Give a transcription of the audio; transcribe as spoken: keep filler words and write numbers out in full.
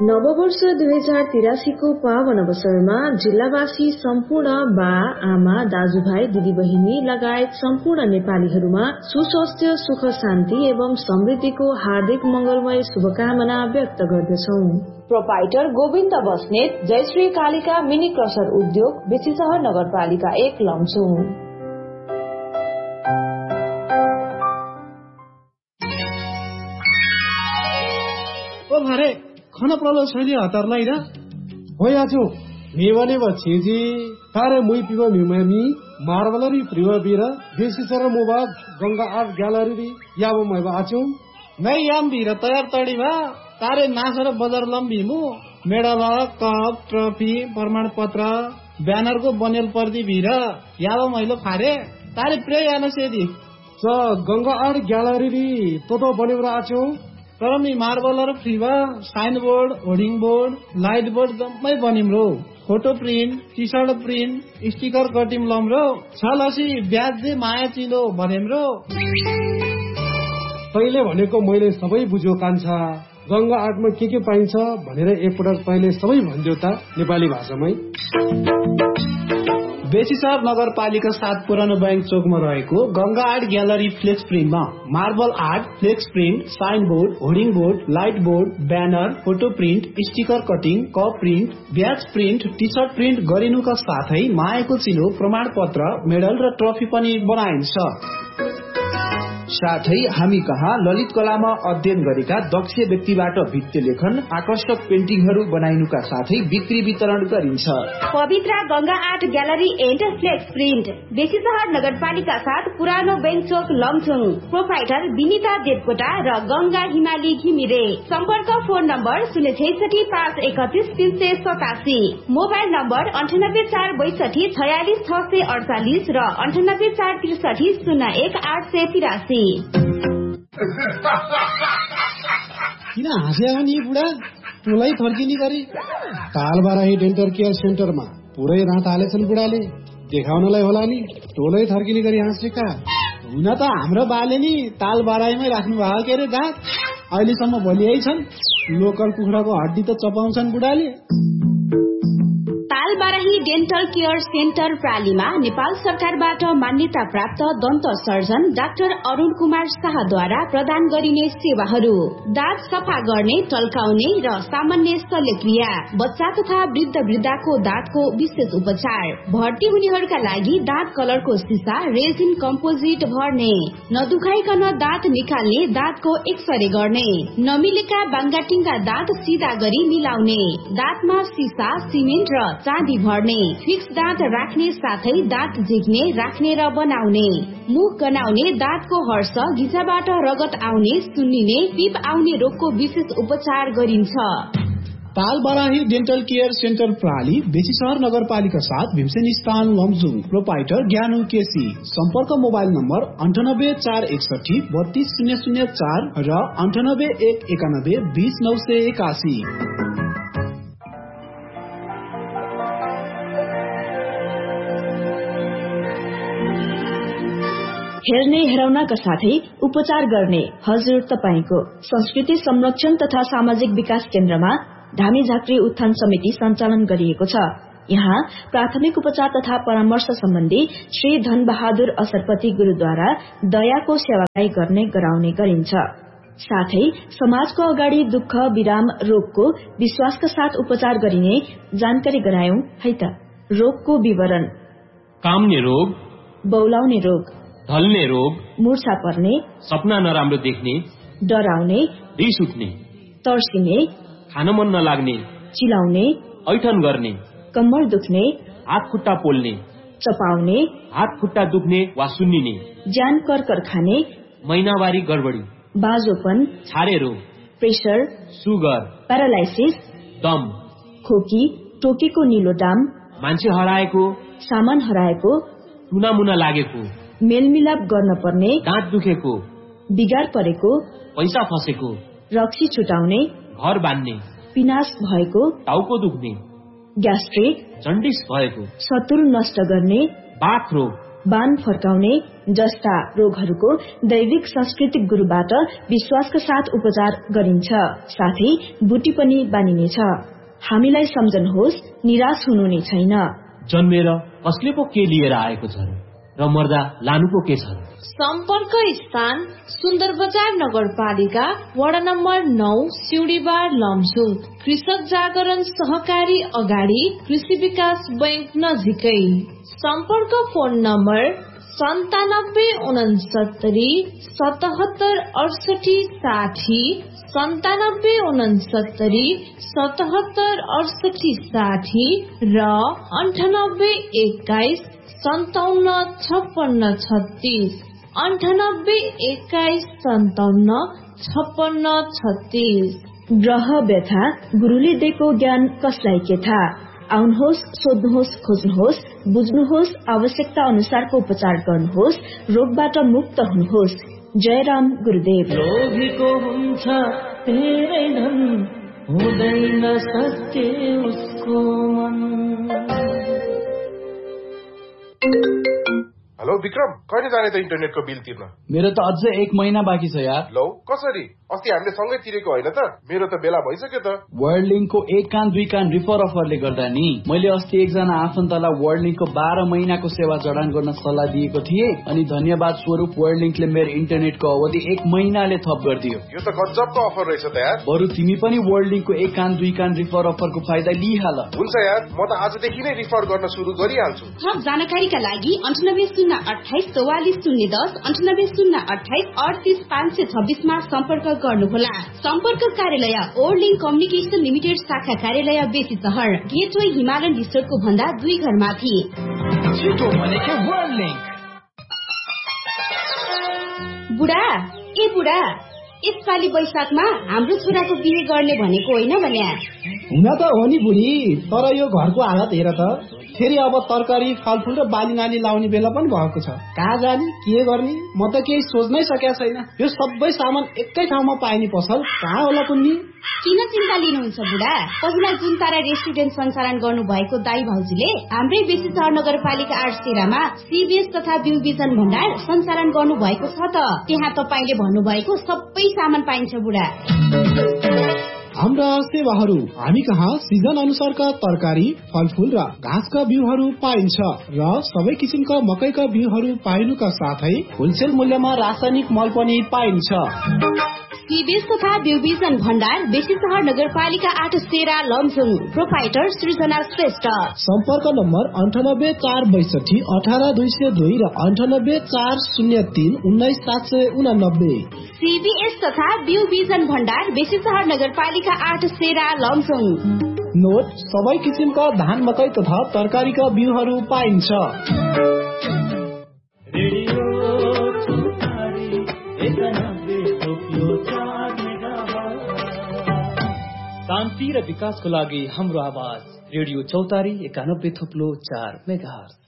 नववर्ष दुई हजार तिरासीको पावन अवसरमा जिल्लावासी सम्पूर्ण बा आमा दाजुभाइ दिदीबहिनी लगायत सम्पूर्ण नेपालीहरूमा सुस्वास्थ्य सुख शान्ति एवं समृद्धिको हार्दिक मंगलमय शुभकामना व्यक्त गर्दछौ। Proprietor Govind Basnet, Jayashree Kalika mini crusher उद्योग, बेसीसहर नगरपालिका एक लमजुङ। ओ भरे खाना प्रलो छैली हतारलाई र होया छु मेवने बछेजी तारे मुई पिबो मिमामी मार्बलरी प्रिवा बिरा देशी सर मोबा गंगा आर्ट ग्यालरी याबो मैबा आछु मै याम बिरा तयार तडी भा तारे नासर बजार लम्बी मु मेडल कप ट्रफी प्रमाण पत्र ब्यानर को बनेल पर्दी बिरा याबो मैलो फारे तारे प्रे याना सेदी स गंगा आर्ट ग्यालरी तो तो बनेबरा आछु तर me मार्बलर फ्रीवा sign board hoarding board light board जम्मै बनिम रो photo print T short print sticker कटिम lump रो छलसी ब्याज दे माया चिलो भनेम रो। तैले भनेको मैले सबै बुझ्यो कान्छा गंगा आर्टमा के के पाइन्छ भनेर एकपटक तैले सबै भन्दियो त नेपाली भाषामै। बेसीसहर नगरपालिका सात पुरानो बैंक चोकमा रहेको Ganga art gallery flex प्रिन्टमा marble art, flex print, sign board, hoarding board, light board, banner, photo print, sticker cutting, cup print, ब्याज प्रिन्ट, टी सर्ट प्रिन्ट गरिनुका साथै मायाको चिलो, प्रमाण पत्र, मेडल र ट्रफी पनि बनाइन्छ। साथै हामी कहाँ ललित कलामा अध्ययन गरेका दक्ष व्यक्तिबाट भित्ति लेखन, आकर्षक पेन्टिङहरू बनाइनुका साथै बिक्री वितरण गरिन्छ। पवित्र Ganga art gallery and flex print, Besisahar नगरपालिका साथ पुरानो बैंक चोक लमजुङ। प्रोपाइटर विनिता देवकोटा र गंगा हिमाली घिमिरे। सम्पर्क फोन नम्बर शून्य छैसठी पाँच एकतिस तीन सय सतासी, मोबाइल नम्बर अन्ठानब्बे चार बैसठी छयालिस छ सय अडचालिस र अन्ठानब्बे चार त्रिसठी शून्य एक आठ सय तिरासी। किन हाँस्या नि बुढा टोलाई फर्किने गरी तालबाराही डेन्टल केयर सेन्टरमा पुरै रात हालेछन् बुढाले देखाउनलाई होला नि टोलै थर्किने गरी हाँसेका हुन त हाम्रो बाले नि तालबाराहीमै राख्नु भएको के अरे दाँत अहिलेसम्म भोलियै छन्। लोकल कुखुराको हड्डी त चपाउँछन् बुढाले। तालबाराही डेन्टल केयर सेन्टर प्रालीमा नेपाल सरकारबाट मान्यता प्राप्त दन्त सर्जन डाक्टर अरुण कुमार शाहद्वारा प्रदान गरिने सेवाहरू: दाँत सफा गर्ने, टल्काउने र सामान्य शल्यक्रिया, बच्चा तथा वृद्ध वृद्धाको दाँतको विशेष उपचार, भर्ती हुनेहरूका लागि दाँत कलरको सिसा रेजिन कम्पोजिट भर्ने, नदुखाइकन दाँत निकाल्ने, दाँतको एक्सरे गर्ने, नमिलेका बाङ्गाटिङ्गा दाँत सिधा गरी मिलाउने, दाँतमा सिसा सिमेन्ट र चाँदी भर्ने, फिक्स दाँत राख्ने साथै दाँत झिक्ने, राख्ने र बनाउने, मुख गनाउने, दाँतको हर्ष घिचाबाट रगत आउने, सुन्निने, पिप आउने रोगको विशेष उपचार गरिन्छ। तालबाराही डेन्टल केयर सेन्टर प्राली, बेसीसहर नगरपालिका साथ भीमसेन स्थान लमजुङ। प्रोपाइटर ज्ञानु केसी। सम्पर्क मोबाइल नम्बर अन्ठानब्बे चार एकसठी बत्तीस शून्य शून्य चार र अन्ठानब्बे एक एकानब्बे बीस नौ सय एकासी। हेर्ने हेराउनका साथै उपचार गर्ने हजुर तपाईको संस्कृति संरक्षण तथा सामाजिक विकास केन्द्रमा धामी झाँक्री उत्थान समिति सञ्चालन गरिएको छ। यहाँ प्राथमिक उपचार तथा परामर्श सम्बन्धी श्री धनबहादुर असरपति गुरूद्वारा दयाको सेवालाई गर्ने गराउने गरिन्छ। साथै समाजको अगाडि दुःख विराम रोगको विश्वासका साथ उपचार गरिने जानकारी गरायौं है त। रोगको विवरण: काम्ने रोग, बौलाउने रोग, ढल्ने रोग, मूर्छा पर्ने, सपना नराम्रो देख्ने, डराउने, रिस उठ्ने, तर्सिने, खान मन नलाग्ने, चिलाउने, ऐठन गर्ने, कम्मर दुख्ने, हात खुट्टा पोल्ने, चपाउने, हात खुट्टा दुख्ने वा सुन्निने, ज्यान करकर खाने, महिनावारी गडबडी, बाजोपन, छारे रोग, प्रेसर, सुगर, प्यारालाइसिस, दम, खोकी, टोकेको निलो दाम, मान्छे हराएको, सामान हराएको, टुनामुना लागेको, मेलमिलाप गर्न पर्ने, दाँत दुखेको, बिगार परेको, पैसा फसेको, रक्सी छुटाउने, घर बान्ने, पिनास भएको, टाउको दुख्ने, ग्यास्ट्रिक, जन्डिस भएको, शत्रु नष्ट गर्ने, बाथ रोग, बान फर्काउने जस्ता रोगहरूको दैविक सांस्कृतिक गुरुबाट विश्वासका साथ उपचार गरिन्छ। साथै बुटी पनि बानिनेछ। हामीलाई सम्झनुहोस्, निराश हुनु नै छैन। जन्मेर कसले पो के लिएर आएको छ र मर्दा लानु पो के छ। सम्पर्क स्थान सुन्दर बजार नगरपालिका वडा नम्बर नौ सिउडीबार लमजुङ। कृषक जागरण सहकारी अगाडि कृषि विकास बैंक नजिकै। सम्पर्क फोन नम्बर सन्तानब्बे उनसत्तरी सतहत्तर अडसठी साठी सन्तानब्बे उनसत्तरी सतहत्तर अडसठी साठी र अन्ठानब्बे एक्काइस सन्ताउन्न छप्पन्न छत्तीस अन्ठानब्बे एक्काइस सन्ताउन्न छप्पन्न छत्तीस। ग्रह व्यथा गुरुले दिएको ज्ञान कसलाई के थाहा। आउनुहोस्, सोध्नुहोस्, खोज्नुहोस्, बुझ्नुहोस्, आवश्यकता अनुसारको उपचार गर्नुहोस्, रोगबाट मुक्त हुनुहोस्। जयराम गुरुदेव। लोभीको हुन्छ धेरै धन, हुँदैन सत्य उसको मन। हेलो विक्रम, कहिले जाने त इन्टरनेटको बिल तिर्न? मेरो त अझै एक महिना बाँकी छ यार। लौ कसरी? अस्ति हामीले सँगै तिरेको होइन त? मेरो त बेला भइसक्यो त। वर्ल्ड लिङ्कको एक कान दुई कान रिफर अफरले गर्दा नि मैले अस्ति एकजना आफन्तलाई वर्ल्ड लिङ्कको बाह्र महिनाको सेवा जडान गर्न सल्लाह दिएको थिएँ, अनि धन्यवाद स्वरूप वर्ल्ड लिङ्कले मेरो इन्टरनेटको अवधि एक महिनाले थप गरिदियो। यो त गजबको अफर रहेछ त यार। बरु तिमी पनि वर्ल्ड लिङ्कको एक कान दुई कान रिफर अफरको फाइदा लिइहाल। हुन्छ यार, म त आजदेखि नै रिफर गर्न सुरु गरिहाल्छु। थप जानकारीका लागि अन्ठानब्बे शून्य अठाइस चौवालिस शून्य दस अन्ठानब्बे शून्य अठाइस अडतिस पाँच सय छब्बिसमा सम्पर्क गर्नुहोला। सम्पर्क कार्यालय ओर्लिङ कम्युनिकेसन लिमिटेड शाखा कार्यालय बेसी सहर, गेटवे हिमालयन रिसोर्टको भन्दा दुई घर माथि। बुढा ए बुढा, यसपालि वैशाखमा हाम्रो छोराको बिहे गर्ने भनेको होइन भने? हुन त हो नि बुढी, तर यो घरको हालत हेर त। फेरि अब तरकारी फलफुल र बाली नाली लाउने बेला पनि भएको छ। कहाँ जाने, के गर्ने, म त केही सोच्नै सकेको छैन। यो सबै सामान एकै ठाउँमा पाइने पसल कहाँ होला कुन्नी? किन चिन्ता लिनुहुन्छ बुढा? पहिला जुन तारा रेस्टुरेन्ट सञ्चालन गर्नु भएको दाई भाउजूले हाम्रै बेसी सहर नगरपालिका आठ तेह्रमा सीबीएस तथा बिउ बिजन भण्डार सञ्चालन गर्नु भएको छ त। त्यहाँ तपाईँले भन्नुभएको सबै सामान पाइन्छ बुढा। हाम्रा सेवाहरू हामी कहाँ सिजन अनुसारका तरकारी फलफुल र घाँसका बिउहरू पाइन्छ र सबै किसिमका मकैका बिउहरू पाइनुका साथै होलसेल मूल्यमा रासायनिक मल पनि पाइन्छ। सीबीएस तथा बिउ बिजन भण्डार बेसी सहर नगरपालिका आठ तेह्र लमजुङ। प्रोपाइटर सृजना श्रेष्ठ। सम्पर्क नम्बर अन्ठानब्बे चार बैसठी अठार दुई सय दुई र अन्ठानब्बे चार शून्य तीन उन्नाइस सात सय उनानब्बे। सीबीएस तथा बिउ बिजन भण्डार बेसी सहर नगरपालिका आठ तेह्र लमजुङ। नोट सबै किसिमका धान मकै तथा तरकारीका बिउहरू पाइन्छ। शान्ति र विकासको लागि हाम्रो आवाज रेडियो चौतारी एकानब्बे थुप्लो चार मेगाहर्ज।